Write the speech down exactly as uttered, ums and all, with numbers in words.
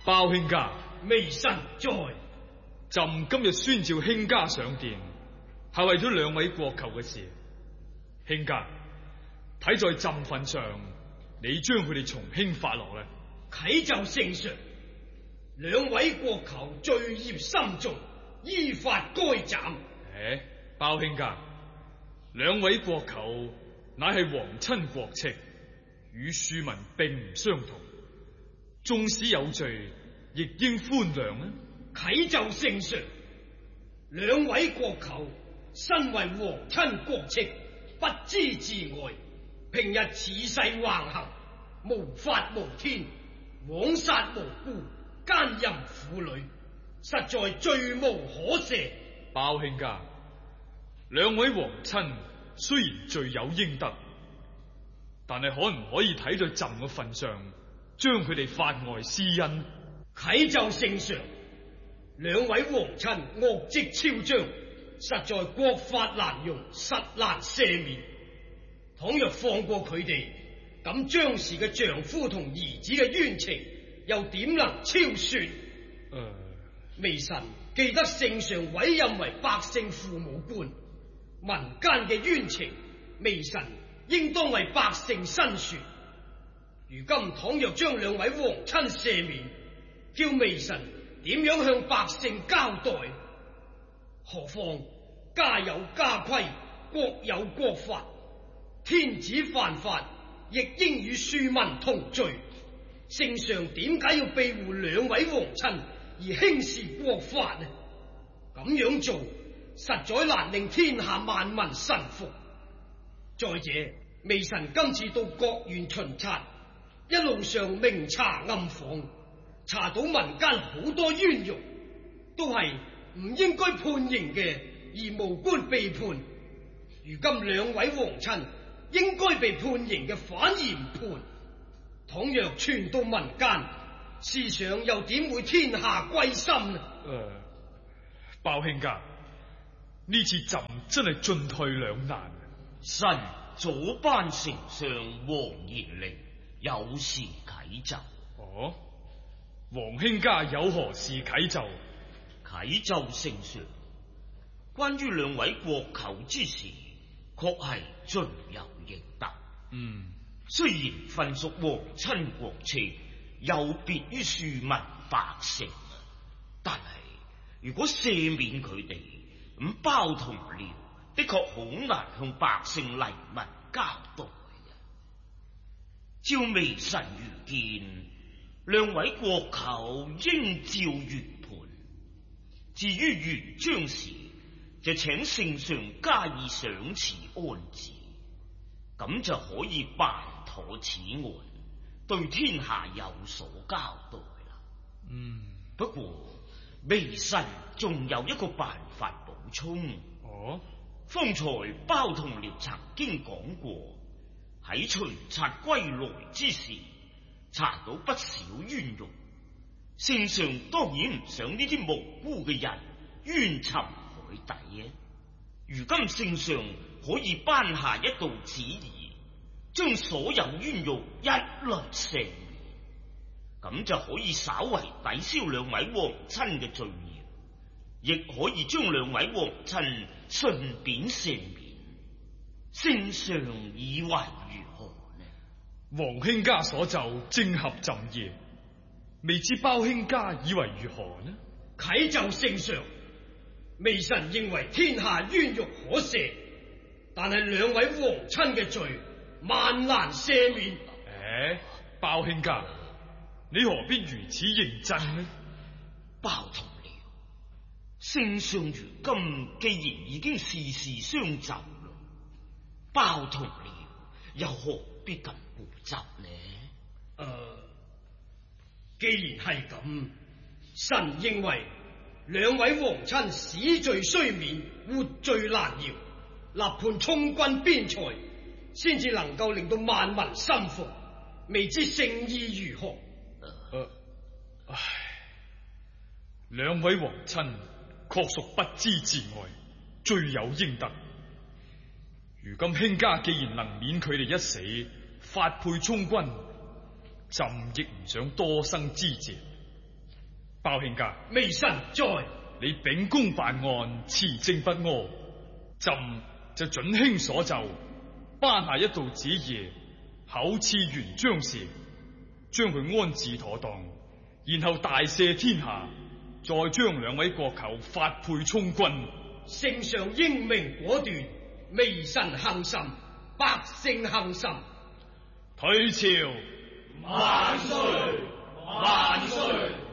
包卿家， 微臣在。 朕今日宣召卿家上殿，係為咗兩位國舅嘅事。卿家，睇在朕份上，你將佢哋從輕發落咧。 啟奏聖上，兩位國舅罪孽深重，依法該斬。 誒，包卿家，兩位國舅乃係皇親國戚，與庶民並唔相同，縱使有罪，亦應寬諒啊！ 啟奏聖上，兩位國舅身為皇親國戚，不知自愛，平日恃勢橫行，無法無天，枉殺無辜，奸淫婦女，實在罪無可赦。 包卿家，兩位皇親雖然罪有應得，但係可唔可以睇在朕嘅份上，將佢哋法外施恩？ 啟奏聖上，兩位皇親惡迹超彰，實在國法難容，實難赦免。倘若放過佢哋，咁張氏嘅丈夫同兒子嘅冤情又點能超算？誒、 呃， 微臣記得聖上委任為百姓父母官，民間嘅冤情，微臣應當為百姓申說。如今倘若將兩位皇親赦免，叫微臣點樣向百姓交代？何況家有家規，國有國法，天子犯法亦應與庶民同罪。聖上點解要庇護兩位皇親而輕視國法呢？咁樣做實在難令天下萬民臣服。再者，微臣今次到各縣巡察，一路上明查暗訪，查到民間好多冤獄，都係唔應該判刑嘅，而無官被判。如今兩位皇親應該被判刑嘅，反而唔判。倘若傳到民間，試想又點會天下歸心呢？ 誒、呃，包卿家，呢次朕真係進退兩難。 臣左班丞相黃延齡有事啟奏。 哦，黃卿家有何事啟奏？ 啟奏聖上，關於兩位國舅之事，確係罪有應得。 嗯， 雖然分屬皇親國戚，有別於庶民百姓，但係如果赦免佢哋，咁包同僚的確好難向百姓黎民交代嘅。照微臣愚見，兩位國舅應照原判。至於原張氏，就請聖上加以賞賜安置，咁就可以辦妥此案，對天下有所交代啦。 嗯， 不過微臣仲有一個辦法補充。 哦， 方才包同僚曾經講過，喺巡察歸來之時，查到不少冤獄。聖上當然唔想呢啲無辜嘅人冤沉海底嘅。如今聖上可以頒下一道旨意，將所有冤獄一律赦免，咁就可以稍為抵消兩位皇親嘅罪孽，亦可以將兩位皇親順便赦免。聖上以為如何呢？ 黃卿家所奏正合朕意，未知包卿家以為如何呢？ 啟奏聖上，微臣認為天下冤獄可赦，但係兩位皇親嘅罪萬難赦免。 誒，包卿家，你何必如此認真呢？ 包同僚，聖上如今既然已經事事相就啦，包同僚又何必咁固執呢？ 誒、呃，既然係咁，臣認為兩位皇親死罪雖免，活罪難饒，立判充軍邊塞，先至能夠令到萬民心服。未知聖意如何？誒、 呃，唉，兩位皇親確屬不知自愛，罪有應得。如今卿家既然能免佢哋一死，發配充軍，朕亦唔想多生枝節。 包卿家， 微臣在。 你秉公辦案，持正不阿，朕就准卿所奏，頒下一道旨意，口賜元璋氏，將佢安置妥當，然後大赦天下，再將兩位國舅發配充軍。 聖上英明果斷，微臣幸甚，百姓幸甚。 退朝， 萬歲萬歲。